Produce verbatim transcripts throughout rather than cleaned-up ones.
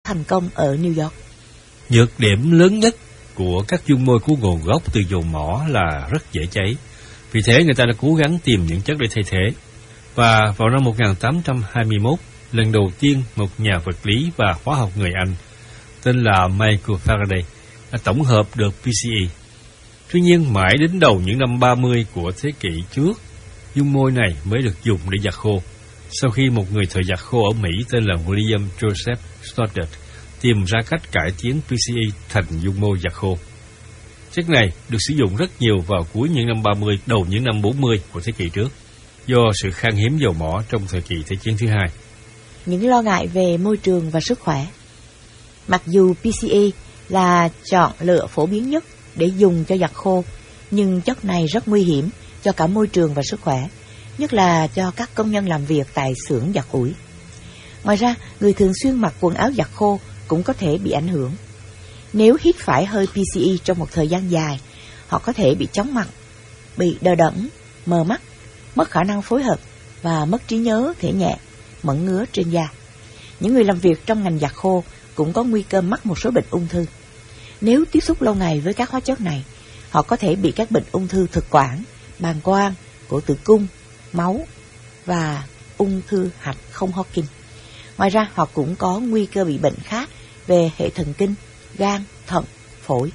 thành công ở New York. Nhược điểm lớn nhất của các dung môi có nguồn gốc từ dầu mỏ là rất dễ cháy. Vì thế người ta đã cố gắng tìm những chất để thay thế. Và vào năm một nghìn tám trăm hai mươi mốt, lần đầu tiên một nhà vật lý và hóa học người Anh tên là Michael Faraday đã tổng hợp được pê xê e. Tuy nhiên, mãi đến đầu những năm ba mươi của thế kỷ trước, dung môi này mới được dùng để giặt khô, sau khi một người thợ giặt khô ở Mỹ tên là William Joseph Stoddard tìm ra cách cải tiến pê xê e thành dung môi giặt khô. Chất này được sử dụng rất nhiều vào cuối những năm ba mươi, đầu những năm bốn mươi của thế kỷ trước, do sự khan hiếm dầu mỏ trong thời kỳ Thế chiến thứ hai. Những lo ngại về môi trường và sức khỏe. Mặc dù pê xê e là chọn lựa phổ biến nhất để dùng cho giặt khô, nhưng chất này rất nguy hiểm cho cả môi trường và sức khỏe, nhất là cho các công nhân làm việc tại xưởng giặt ủi. Ngoài ra, người thường xuyên mặc quần áo giặt khô cũng có thể bị ảnh hưởng. Nếu hít phải hơi pê xê e trong một thời gian dài, họ có thể bị chóng mặt, bị đờ đẫn, mờ mắt, mất khả năng phối hợp và mất trí nhớ thể nhẹ, mẩn ngứa trên da. Những người làm việc trong ngành giặt khô cũng có nguy cơ mắc một số bệnh ung thư. Nếu tiếp xúc lâu ngày với các hóa chất này, họ có thể bị các bệnh ung thư thực quản, bàng quang, cổ tử cung, máu và ung thư hạch không Hodgkin. Ngoài ra, họ cũng có nguy cơ bị bệnh khác về hệ thần kinh, gan, thận, phổi.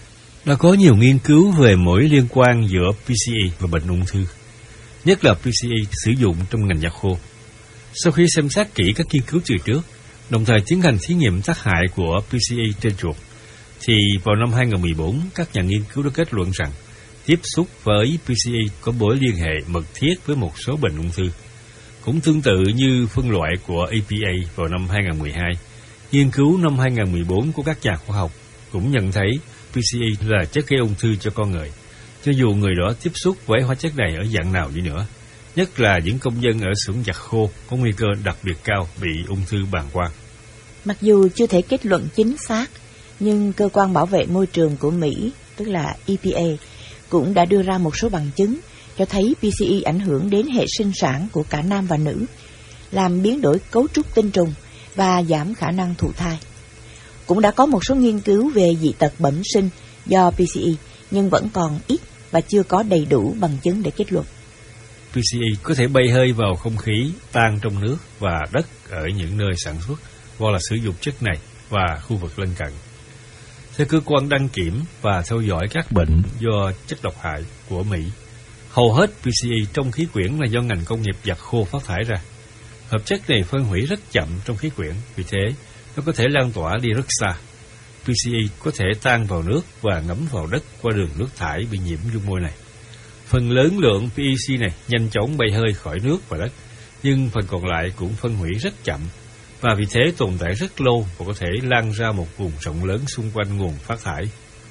Đã có nhiều nghiên cứu về mối liên quan giữa pê xê e và bệnh ung thư, nhất là pê xê e sử dụng trong ngành giặt khô. Sau khi xem xét kỹ các nghiên cứu từ trước, đồng thời tiến hành thí nghiệm tác hại của pê xê e trên chuột, thì vào năm hai nghìn không trăm mười bốn, các nhà nghiên cứu đã kết luận rằng tiếp xúc với pê xê e có mối liên hệ mật thiết với một số bệnh ung thư. Cũng tương tự như phân loại của a pê a vào năm hai nghìn không trăm mười hai, nghiên cứu năm hai nghìn không trăm mười bốn của các nhà khoa học cũng nhận thấy pê xê e là chất gây ung thư cho con người, cho dù người đó tiếp xúc với hóa chất này ở dạng nào đi nữa, nhất là những công nhân ở xưởng giặt khô có nguy cơ đặc biệt cao bị ung thư bàng quang. Mặc dù chưa thể kết luận chính xác, nhưng Cơ quan Bảo vệ Môi trường của Mỹ, tức là e pê a, cũng đã đưa ra một số bằng chứng cho thấy pê xê e ảnh hưởng đến hệ sinh sản của cả nam và nữ, làm biến đổi cấu trúc tinh trùng và giảm khả năng thụ thai. Cũng đã có một số nghiên cứu về dị tật bẩm sinh do pê xê e, nhưng vẫn còn ít và chưa có đầy đủ bằng chứng để kết luận. pê xê e có thể bay hơi vào không khí, tan trong nước và đất ở những nơi sản xuất hoặc là sử dụng chất này và khu vực lân cận. Theo cơ quan đăng kiểm và theo dõi các bệnh do chất độc hại của Mỹ, hầu hết pê xê e trong khí quyển là do ngành công nghiệp giặt khô phát thải ra. Hợp chất này phân hủy rất chậm trong khí quyển, vì thế nó có thể lan tỏa đi rất xa. pê xê e có thể tan vào nước và ngấm vào đất qua đường nước thải bị nhiễm dung môi này. Phần lớn lượng pê e xê này nhanh chóng bay hơi khỏi nước và đất, nhưng phần còn lại cũng phân hủy rất chậm, và vì thế tồn tại rất lâu và có thể lan ra một vùng rộng lớn xung quanh nguồn phát thải.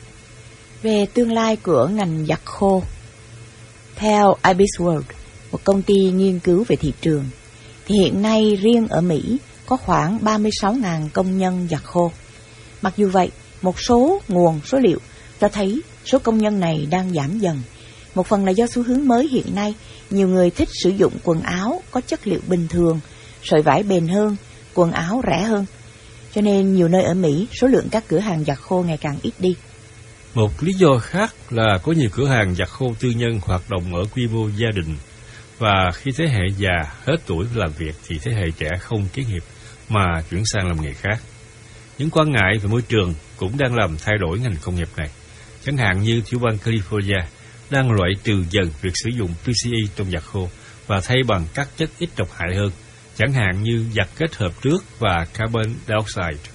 Về tương lai của ngành giặt khô, theo IBISWorld, một công ty nghiên cứu về thị trường, thì hiện nay riêng ở Mỹ có khoảng ba mươi sáu nghìn công nhân giặt khô. Mặc dù vậy, một số nguồn số liệu cho thấy số công nhân này đang giảm dần. Một phần là do xu hướng mới hiện nay, nhiều người thích sử dụng quần áo có chất liệu bình thường, sợi vải bền hơn, quần áo rẻ hơn. Cho nên nhiều nơi ở Mỹ, số lượng các cửa hàng giặt khô ngày càng ít đi. Một lý do khác là có nhiều cửa hàng giặt khô tư nhân hoạt động ở quy mô gia đình, và khi thế hệ già hết tuổi làm việc thì thế hệ trẻ không kế nghiệp mà chuyển sang làm nghề khác. Những quan ngại về môi trường cũng đang làm thay đổi ngành công nghiệp này. Chẳng hạn như tiểu bang California đang loại trừ dần việc sử dụng pê xê e trong giặt khô và thay bằng các chất ít độc hại hơn, chẳng hạn như giặt kết hợp nước và carbon dioxide.